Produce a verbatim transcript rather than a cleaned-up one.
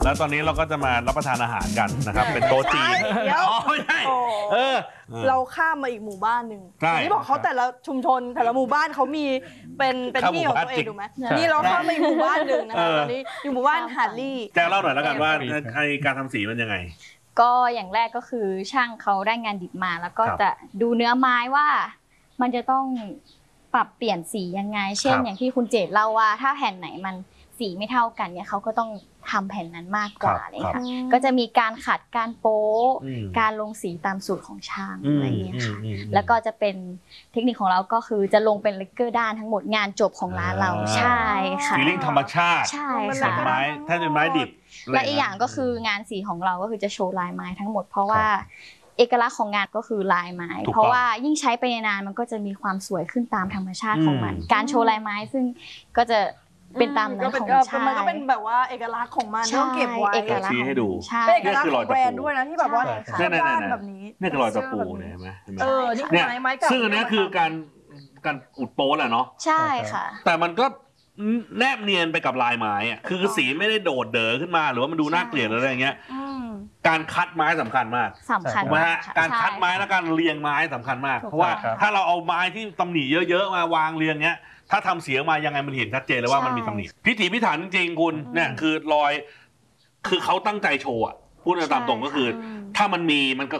แล้วตอนนี้เราก็จะมารับประทานอาหารกันนะครับเป็นโต๊ะจีนเดี๋ยวอ๋อไม่ใช่เออเราข้ามมาอีกหมู่บ้านหนึ่งใช่ที่บอกเขาแต่ละชุมชนแต่ละหมู่บ้านเขามีเป็นเป็นที่ของตัวเองถูกไหมนี่เราข้ามมาอีกหมู่บ้านหนึ่งนะคะตอนนี้อยู่หมู่บ้านหาดลี่แจ้งเล่าหน่อยแล้วกันว่าไอการทำสีมันยังไงก็อย่างแรกก็คือช่างเขาได้งานดิบมาแล้วก็ครับจะดูเนื้อไม้ว่ามันจะต้องปรับเปลี่ยนสียังไง เช่นครับอย่างที่คุณเจตเล่าว่าถ้าแผ่นไหนมันสีไม่เท่ากันเนี่ยเขาก็ต้องทำแผ่นนั้นมากกว่าครับอะไรอย่างเลยค่ะครับก็จะมีการขัดการโป๊ะอืมการลงสีตามสูตรของช่างอืมอะไรอย่างเงี้ยค่ะอืมอืมแล้วก็จะเป็นเทคนิคของเราก็คือจะลงเป็นเลกเกอร์ด้านทั้งหมดงานจบของร้านเราอ่าใช่ค่ะฟีลลิ่งธรรมชาติใช่ส่วค่ะนไม้ถ้าเป็นไม้ดิบและอีกอย่างก็คืองานสีของเราก็คือจะโชว์ลายไม้ทั้งหมด เพราะว่าเอกลักษณ์ของงานก็คือลายไม้ถูกต้องเพราะว่ายิ่งใช้ไปนานมันก็จะมีความสวยขึ้นตามธรรมชาติของมันอืมการโชว์ลายไม้ซึ่งก็จะเป็นตามนั้นก็เป็ขนองเออใช่มันก็เป็นแบบว่าเอกลักษณ์ของมันใช่ต้องเก็บไว้เอกลักษณ์ชี้ให้ดูใช่เป็นเอกลักษณ์นี่คือขรออยงตะปูแบรนด์ด้วยนะที่แบบว่าใช่ชาวเนี่ยบ้านเนี่ยแบบนี้นี่คือรอยตะปูเนี่ยเห็นไหมเห็นไหมเออนี่คือเนี่ยไม้ไม้เก่าซึ่งอันนี้คือการการอุดโป๊แหละเนาะใช่ค่ะแต่มันก็แนบเนียนไปกับลายไม้อะคือสีไม่ได้โดดเด๋อขึ้นมาหรือว่ามันดูน่าเกลียดหรืออะไรอย่างเงี้ยอืมการคัดไม้สำคัญมากสำคัญถูกไหมมากฮะค่ะการคัดไม้ใช่และการเรียงไม้สำคัญมากถูกเพราะว่าต้องถ้าเราเอาไม้ที่ตำหนิเยอะๆมาวางเรียงเงี้ย ถ้าทำเสียงมายังไงมันเห็นชัดเจนเลยว่ามันมีตำหนิพิถีพิถันจริงๆคุณเนี่ยคือรอยคือเขาตั้งใจโชว์อะพูดตามตรงก็คือ ถ้ามันมีมันก็